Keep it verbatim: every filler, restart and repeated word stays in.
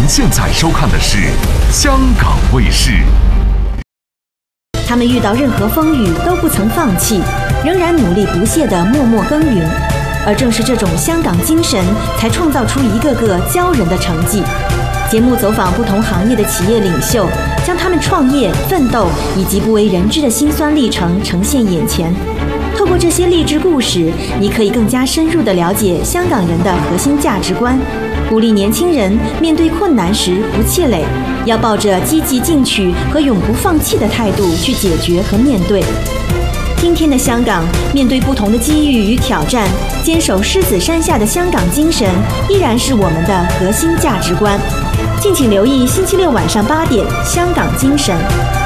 现在收看的是香港卫视。 他们遇到任何风雨都不曾放弃，仍然努力不懈地默默耕耘。而正是这种香港精神，才创造出一个个骄人的成绩。节目走访不同行业的企业领袖，将他们创业、奋斗以及不为人知的辛酸历程呈现眼前。透过这些励志故事，你可以更加深入地了解香港人的核心价值观，鼓励年轻人面对困难时不气馁，要抱着积极进取和永不放弃的态度去解决和面对。今天的香港，面对不同的机遇与挑战，坚守狮子山下的香港精神依然是我们的核心价值观。敬请留意星期六晚上八点《香港精神》。